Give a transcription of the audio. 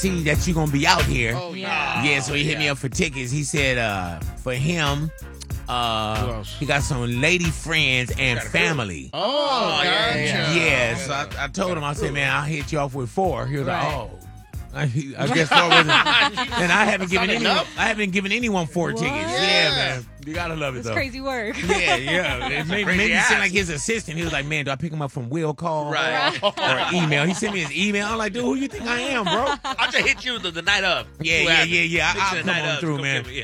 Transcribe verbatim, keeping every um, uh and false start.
see that you're gonna be out here. Oh, Yeah. Yeah, so he hit me up for tickets. He said uh, for him, uh, he got some lady friends and family. Oh, yeah, gotcha. yeah, Yeah, so I, I told him, I said, man, I'll hit you off with four. He was like, oh. I, I guess four wasn't. And I haven't given Not anyone, enough? I haven't given anyone four What? tickets. Yeah, Yeah. man. You gotta love it That's though. crazy work. Yeah, yeah. It made, Crazy made me ass. seem like his assistant. He was like, man, do I pick him up from will call? Right. Or email? He sent me his email. I'm like, dude, who you think I am, bro? I'll just hit you the, the night of. Yeah, See what yeah, happens. yeah, yeah. I- Hit you I'll the come night on of. through, Come man. get me.